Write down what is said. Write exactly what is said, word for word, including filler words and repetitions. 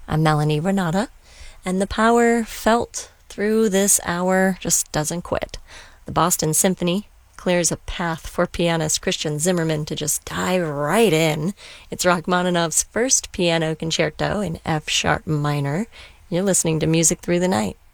I'm Melanie Renata, and the power felt through this hour just doesn't quit. The Boston Symphony clears a path for pianist Christian Zimmerman to just dive right in. It's Rachmaninoff's first piano concerto in F-sharp minor. You're listening to Music Through the Night.